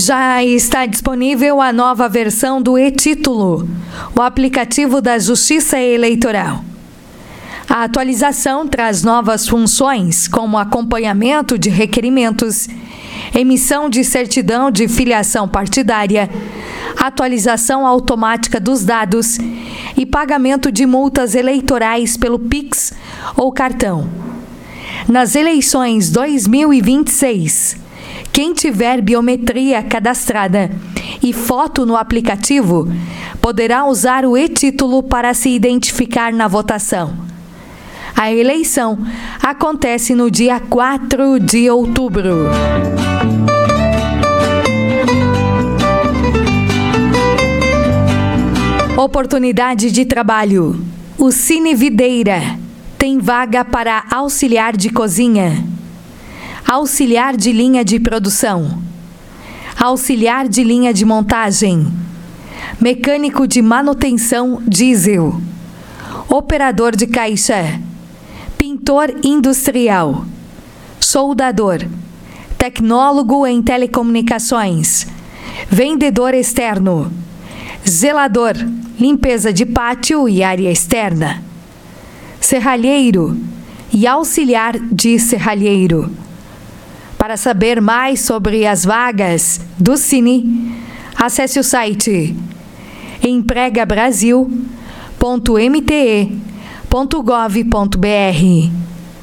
Já está disponível a nova versão do e-Título, o aplicativo da Justiça Eleitoral. A atualização traz novas funções, como acompanhamento de requerimentos, emissão de certidão de filiação partidária, atualização automática dos dados e pagamento de multas eleitorais pelo Pix ou cartão. Nas eleições 2026, quem tiver biometria cadastrada e foto no aplicativo poderá usar o e-Título para se identificar na votação. A eleição acontece no dia 4 de outubro. Oportunidade de trabalho. O Cine Videira tem vaga para auxiliar de cozinha, auxiliar de linha de produção, auxiliar de linha de montagem, mecânico de manutenção diesel, operador de caixa, pintor industrial, soldador, tecnólogo em telecomunicações, vendedor externo, zelador, limpeza de pátio e área externa, serralheiro e auxiliar de serralheiro. Para saber mais sobre as vagas do Cine, acesse o site empregabrasil.mte.gov.br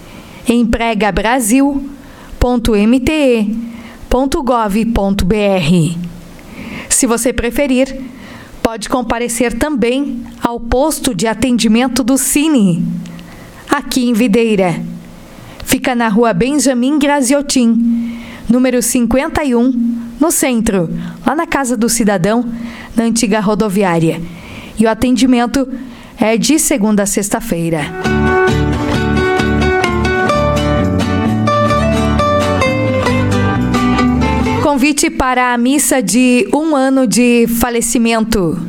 empregabrasil.mte.gov.br. Se você preferir, pode comparecer também ao posto de atendimento do Cine, aqui em Videira. Fica na rua Benjamin Graziotin, número 51, no centro, lá na Casa do Cidadão, na antiga rodoviária. E o atendimento é de segunda a sexta-feira. Convite para a missa de 1 ano de falecimento.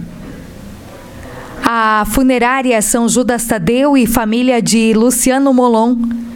A funerária São Judas Tadeu e família de Luciano Molon